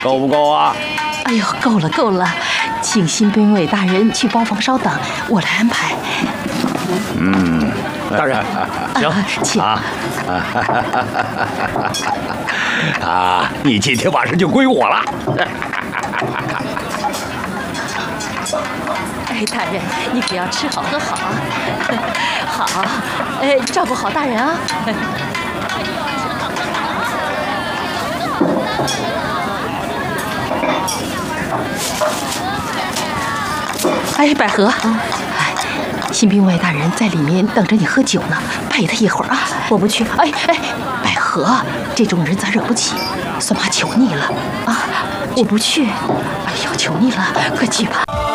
够不够啊？ 哎呦，够了够了，请新兵卫大人去包房稍等，我来安排。 大人，行， 请。 你今天晚上就归我了。 哎，大人，你可要吃好喝好啊！好，照顾好大人啊！哎，百合，新兵卫大人在里面等着你喝酒呢，陪他一会儿啊！我不去。哎，百合，这种人咱惹不起，算妈求你了啊！我不去。哎呦，求你了，快去吧。